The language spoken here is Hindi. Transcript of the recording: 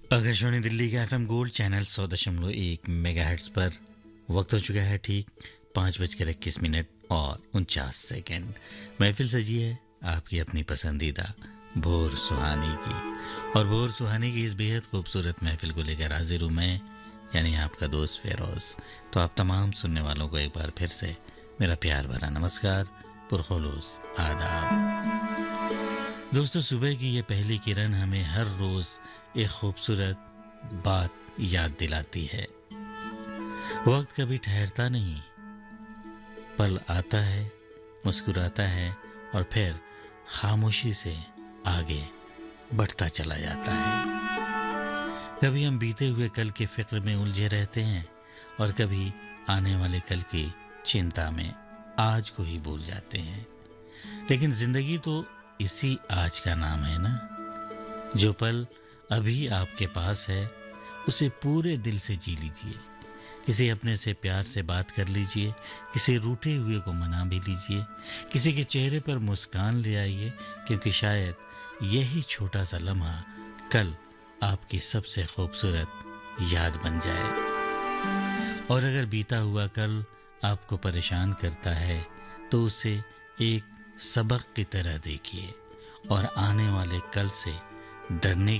आकाशवाणी दिल्ली का एफएम गोल्ड चैनल 100.1 मेगाहर्ट्ज पर वक्त हो चुका है ठीक 5:21 और 49 महफिल सजी है आपकी अपनी पसंदीदा भोर सुहानी की। और भोर सुहानी की इस बेहद खूबसूरत महफिल को लेकर हाजिर हूँ मैं, यानी आपका दोस्त फेरोज। तो आप तमाम सुनने वालों को एक बार फिर से मेरा प्यार भरा नमस्कार, पुरखुलूस आदाब। दोस्तों, सुबह की ये पहली किरण हमें हर रोज एक खूबसूरत बात याद दिलाती है। वक्त कभी ठहरता नहीं, पल आता है, मुस्कुराता है और फिर खामोशी से आगे बढ़ता चला जाता है। कभी हम बीते हुए कल के फिक्र में उलझे रहते हैं और कभी आने वाले कल की चिंता में आज को ही भूल जाते हैं। लेकिन जिंदगी तो इसी आज का नाम है ना। जो पल अभी आपके पास है उसे पूरे दिल से जी लीजिए। किसी अपने से प्यार से बात कर लीजिए, किसी रूठे हुए को मना भी लीजिए, किसी के चेहरे पर मुस्कान ले आइए, क्योंकि शायद यही छोटा सा लम्हा कल आपकी सबसे खूबसूरत याद बन जाए। और अगर बीता हुआ कल आपको परेशान करता है तो उसे एक सबक की तरह देखिए और आने वाले कल से डरने